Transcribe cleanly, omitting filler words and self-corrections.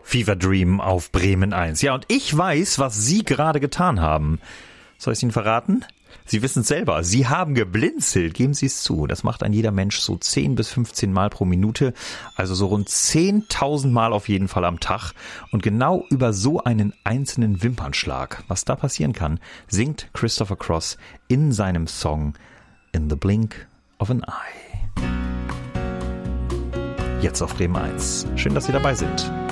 Fever Dream auf Bremen 1. Ja, und ich weiß, was Sie gerade getan haben. Soll ich es Ihnen verraten? Sie wissen es selber. Sie haben geblinzelt. Geben Sie es zu. Das macht ein jeder Mensch so 10 bis 15 Mal pro Minute. Also so rund 10.000 Mal auf jeden Fall am Tag. Und genau über so einen einzelnen Wimpernschlag, was da passieren kann, singt Christopher Cross in seinem Song In the Blink of an Eye. Jetzt auf Bremen 1. Schön, dass Sie dabei sind.